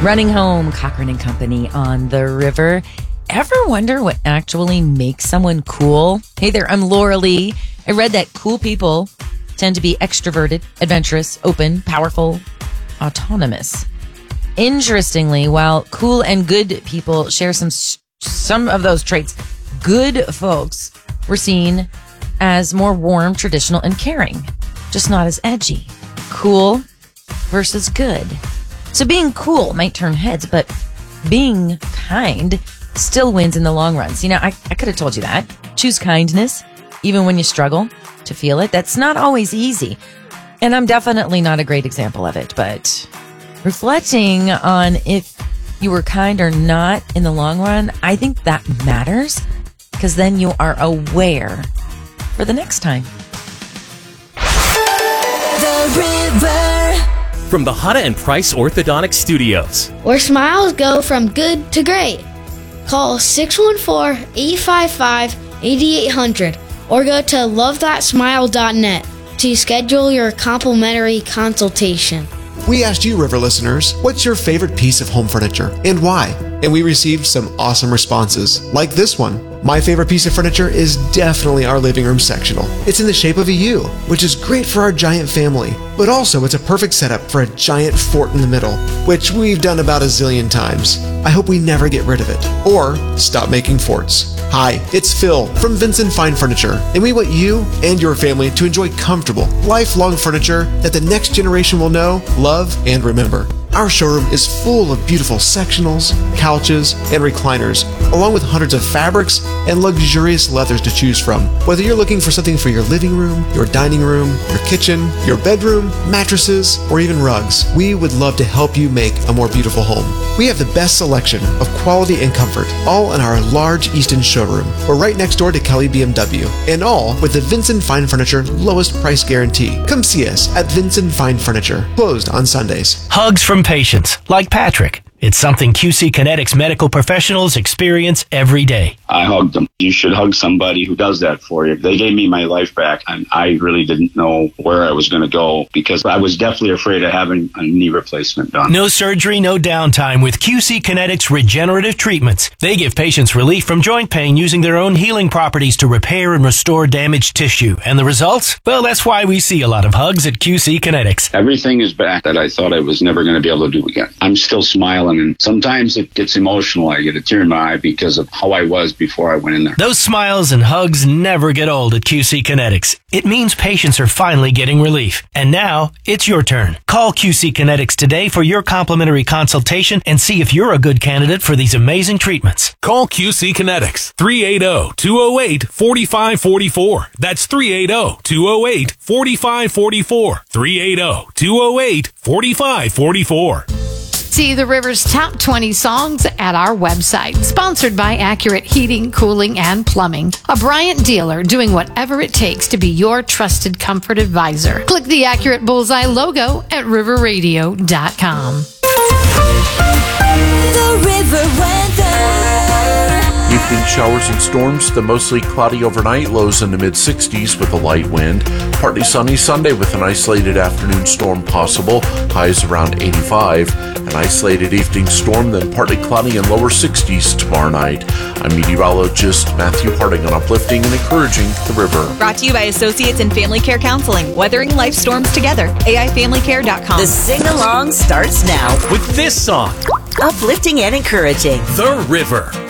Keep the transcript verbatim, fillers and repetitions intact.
Running home, Cochran and Company on the river. Ever wonder what actually makes someone cool? Hey there, I'm Laura Lee. I read that cool people tend to be extroverted, adventurous, open, powerful, autonomous. Interestingly, while cool and good people share some some of those traits, good folks were seen as more warm, traditional, and caring, just not as edgy. Cool versus good. So being cool might turn heads, but being kind still wins in the long run. See, now I, I could have told you that. Choose kindness, even when you struggle to feel it. That's not always easy. And I'm definitely not a great example of it, but reflecting on if you were kind or not in the long run, I think that matters because then you are aware for the next time. The River. From the Hada and Price Orthodontic Studios, where smiles go from good to great. Call six one four, eight five five, eight eight zero zero or go to love that smile dot net to schedule your complimentary consultation. We asked you, River listeners, what's your favorite piece of home furniture and why? And we received some awesome responses, like this one. My favorite piece of furniture is definitely our living room sectional. It's in the shape of a U, which is great for our giant family, but also it's a perfect setup for a giant fort in the middle, which we've done about a zillion times. I hope we never get rid of it, or stop making forts. Hi, it's Phil from Vincent Fine Furniture, and we want you and your family to enjoy comfortable, lifelong furniture that the next generation will know, love, and remember. Our showroom is full of beautiful sectionals, couches, and recliners, along with hundreds of fabrics and luxurious leathers to choose from. Whether you're looking for something for your living room, your dining room, your kitchen, your bedroom, mattresses, or even rugs, we would love to help you make a more beautiful home. We have the best selection of quality and comfort, all in our large Easton showroom. We're right next door to Kelly B M W, and all with the Vincent Fine Furniture lowest price guarantee. Come see us at Vincent Fine Furniture, closed on Sundays. Hugs from patients like Patrick. It's something Q C Kinetics medical professionals experience every day. I hugged them. You should hug somebody who does that for you. They gave me my life back, and I really didn't know where I was going to go because I was definitely afraid of having a knee replacement done. No surgery, no downtime with Q C Kinetics regenerative treatments. They give patients relief from joint pain using their own healing properties to repair and restore damaged tissue. And the results? Well, that's why we see a lot of hugs at Q C Kinetics. Everything is back that I thought I was never going to be able to do again. I'm still smiling. And sometimes it gets emotional. I get a tear in my eye because of how I was before I went in there. Those smiles and hugs never get old at Q C Kinetics. It means patients are finally getting relief. And now it's your turn. Call Q C Kinetics today for your complimentary consultation and see if you're a good candidate for these amazing treatments. Call Q C Kinetics, three eight zero, two zero eight, four five four four. That's three eight zero, two zero eight, four five four four. three eight zero, two zero eight, four five four four. See the River's top twenty songs at our website. Sponsored by Accurate Heating, Cooling, and Plumbing. A Bryant dealer doing whatever it takes to be your trusted comfort advisor. Click the Accurate Bullseye logo at river radio dot com. The River weather. Evening showers and storms, the mostly cloudy overnight, lows in the mid sixties with a light wind. Partly sunny Sunday with an isolated afternoon storm possible, highs around eighty-five. An isolated evening storm, then partly cloudy and lower sixties tomorrow night. I'm meteorologist Matthew Harding on Uplifting and Encouraging the River. Brought to you by Associates in Family Care Counseling, weathering life storms together. A I family care dot com. The sing-along starts now With this song, Uplifting and Encouraging The River.